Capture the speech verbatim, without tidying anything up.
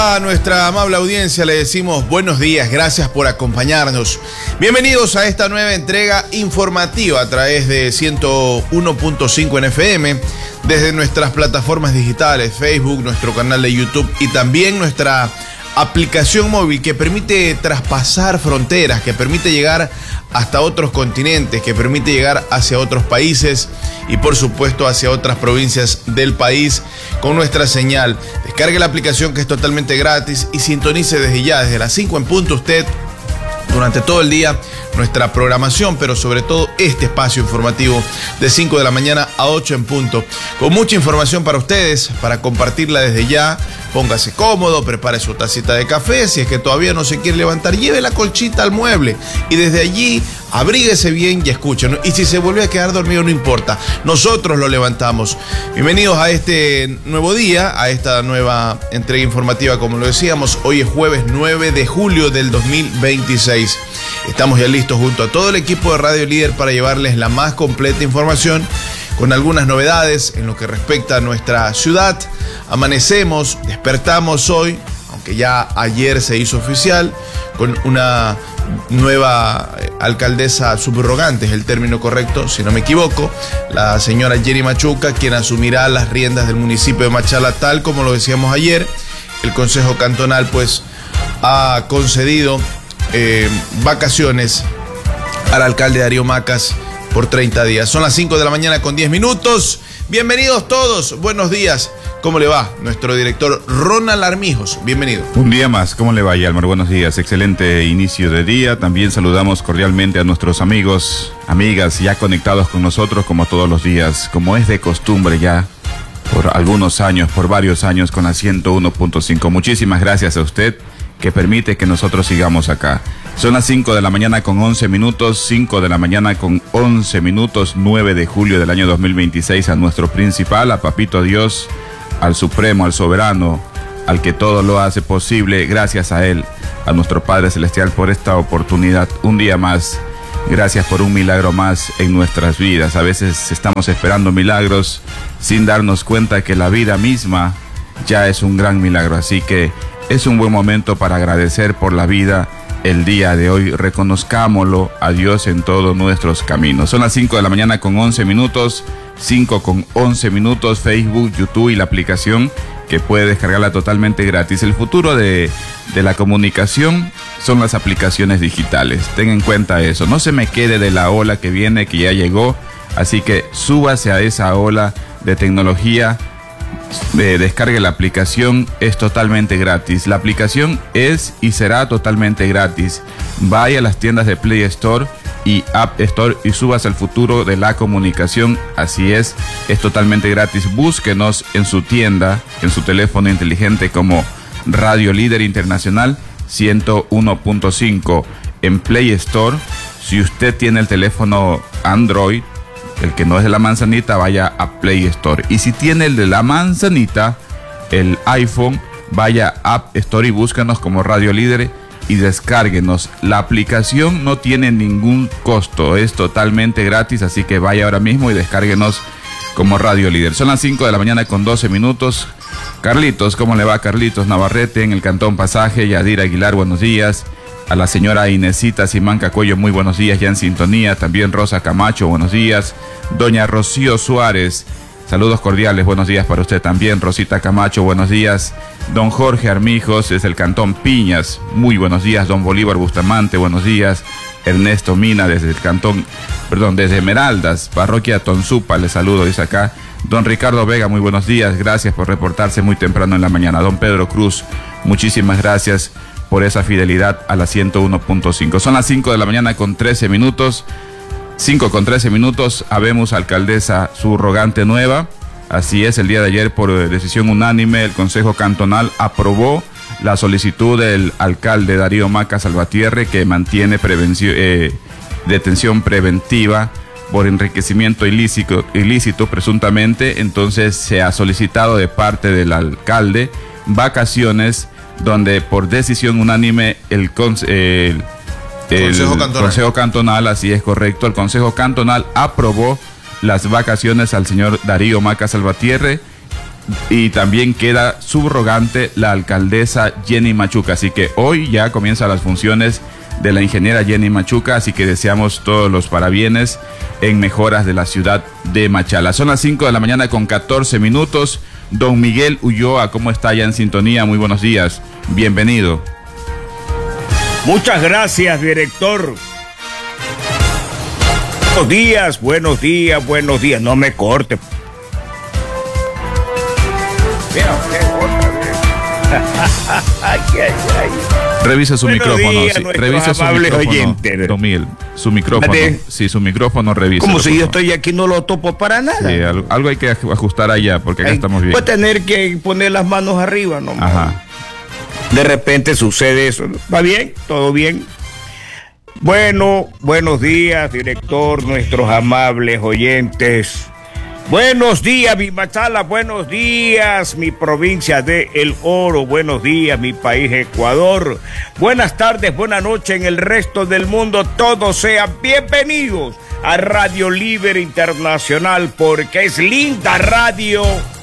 A nuestra amable audiencia le decimos buenos días, gracias por acompañarnos. Bienvenidos a esta nueva entrega informativa a través de ciento uno punto cinco en F M, desde nuestras plataformas digitales, Facebook, nuestro canal de YouTube y también nuestra aplicación móvil que permite traspasar fronteras, que permite llegar hasta otros continentes, que permite llegar hacia otros países y por supuesto hacia otras provincias del país con nuestra señal. Descargue la aplicación que es totalmente gratis y sintonice desde ya, desde las cinco en punto usted, durante todo el día, nuestra programación, pero sobre todo este espacio informativo de cinco de la mañana a ocho en punto. Con mucha información para ustedes, para compartirla desde ya. Póngase cómodo, prepare su tacita de café. Si es que todavía no se quiere levantar, lleve la colchita al mueble y desde allí abríguese bien y escuchen. Y si se vuelve a quedar dormido, no importa, nosotros lo levantamos. Bienvenidos a este nuevo día, a esta nueva entrega informativa, como lo decíamos. Hoy es jueves nueve de julio del dos mil veintiséis. Estamos ya listos junto a todo el equipo de Radio Líder para llevarles la más completa información, con algunas novedades en lo que respecta a nuestra ciudad. Amanecemos, despertamos hoy, aunque ya ayer se hizo oficial, con una nueva alcaldesa subrogante, es el término correcto, si no me equivoco, la señora Jenny Machuca, quien asumirá las riendas del municipio de Machala, tal como lo decíamos ayer. El Consejo Cantonal pues ha concedido eh, vacaciones al alcalde Darío Macas por treinta días. Son las cinco de la mañana con diez minutos. Bienvenidos todos, buenos días. ¿Cómo le va? Nuestro director Ronald Armijos, bienvenido. Un día más, ¿cómo le va, Yalmar? Buenos días, excelente inicio de día. También saludamos cordialmente a nuestros amigos, amigas ya conectados con nosotros como todos los días, como es de costumbre ya por algunos años, por varios años con la ciento uno punto cinco. Muchísimas gracias a usted que permite que nosotros sigamos acá. Son las cinco de la mañana con once minutos, cinco de la mañana con once minutos, nueve de julio del año dos mil veintiséis, a nuestro principal, a Papito Dios, al Supremo, al Soberano, al que todo lo hace posible, gracias a Él, a nuestro Padre Celestial por esta oportunidad, un día más, gracias por un milagro más en nuestras vidas. A veces estamos esperando milagros sin darnos cuenta que la vida misma ya es un gran milagro, así que es un buen momento para agradecer por la vida el día de hoy. Reconozcámoslo a Dios en todos nuestros caminos. Son las cinco de la mañana con once minutos, cinco con once minutos, Facebook, YouTube y la aplicación que puede descargarla totalmente gratis. El futuro de, de la comunicación son las aplicaciones digitales. Ten en cuenta eso. No se me quede de la ola que viene, que ya llegó. Así que súbase a esa ola de tecnología. Eh, descargue la aplicación, es totalmente gratis. La aplicación es y será totalmente gratis. Vaya a las tiendas de Play Store y App Store y subas al futuro de la comunicación. Así es, es totalmente gratis. Búsquenos en su tienda, en su teléfono inteligente como Radio Líder Internacional ciento uno punto cinco en Play Store. Si usted tiene el teléfono Android, el que no es de la manzanita, vaya a Play Store. Y si tiene el de la manzanita, el iPhone, vaya a App Store y búscanos como Radio Líder y descárguenos. La aplicación no tiene ningún costo, es totalmente gratis, así que vaya ahora mismo y descárguenos como Radio Líder. Son las cinco de la mañana con doce minutos. Carlitos, ¿cómo le va? Carlitos Navarrete en el Cantón Pasaje. Yadir Aguilar, buenos días. A la señora Inesita Simanca Cuello, muy buenos días, ya en sintonía. También Rosa Camacho, buenos días. Doña Rocío Suárez, saludos cordiales, buenos días para usted también. Rosita Camacho, buenos días. Don Jorge Armijos, desde el Cantón Piñas, muy buenos días. Don Bolívar Bustamante, buenos días. Ernesto Mina, desde el Cantón, perdón, desde Esmeraldas, Parroquia Tonsupa, le saludo, dice acá. Don Ricardo Vega, muy buenos días, gracias por reportarse muy temprano en la mañana. Don Pedro Cruz, muchísimas gracias por esa fidelidad a la ciento uno punto cinco. Son las cinco de la mañana con trece minutos. cinco con trece minutos. Habemos alcaldesa subrogante nueva. Así es, el día de ayer por decisión unánime el Consejo Cantonal aprobó la solicitud del alcalde Darío Macas Salvatierre, que mantiene prevención, eh, detención preventiva por enriquecimiento ilícito, ilícito presuntamente. Entonces se ha solicitado de parte del alcalde vacaciones, donde por decisión unánime el, el, el Consejo, Cantonal. Consejo Cantonal, así es correcto, el Consejo Cantonal aprobó las vacaciones al señor Darío Macas Salvatierre y también queda subrogante la alcaldesa Jenny Machuca. Así que hoy ya comienzan las funciones de la ingeniera Jenny Machuca, así que deseamos todos los parabienes en mejoras de la ciudad de Machala. Son las cinco de la mañana con catorce minutos. Don Miguel Ulloa, ¿cómo está ya en sintonía? Muy buenos días, bienvenido. Muchas gracias, director. Buenos días, buenos días, buenos días. No me corte. Mira, qué otra vez. Ay, ay, ay. Revise su Buenos micrófono. días, Sí, nuestros revise su amables micrófono. oyentes. Don Miguel, su micrófono. Mate. Sí, su micrófono revise. Como si yo estoy aquí, no lo topo para nada. Sí, algo, algo hay que ajustar allá, porque acá Hay- estamos bien. Voy a tener que poner las manos arriba, ¿no? Ajá. De repente sucede eso. ¿Va bien? ¿Todo bien? Bueno, buenos días, director, nuestros amables oyentes. Buenos días, mi Machala, buenos días, mi provincia de El Oro, buenos días, mi país Ecuador. Buenas tardes, buenas noches en el resto del mundo. Todos sean bienvenidos a Radio Libre Internacional, porque es linda radio